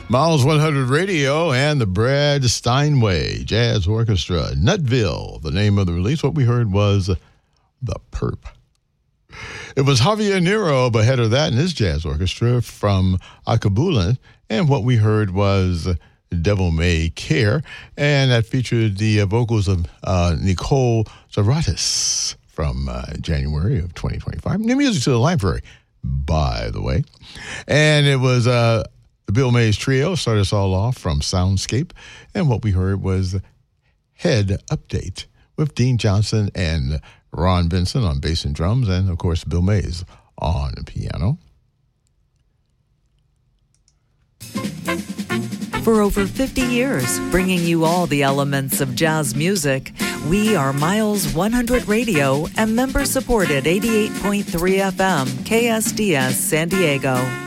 Miles 100 Radio and the Brad Steinway Jazz Orchestra. Nutville, the name of the release. What we heard was The Perp. It was Javier Nero ahead of that in his jazz orchestra from Acapulco. And what we heard was Devil May Care. And that featured the vocals of Nicole Zaratis from January of 2025. New music to the library, by the way. And it was the Bill Mays Trio started us all off from Soundscape. And what we heard was Head Update with Dean Johnson and Ron Benson on bass and drums. And, of course, Bill Mays on the piano. For over 50 years, bringing you all the elements of jazz music, we are Miles 100 Radio and member-supported 88.3 FM KSDS San Diego.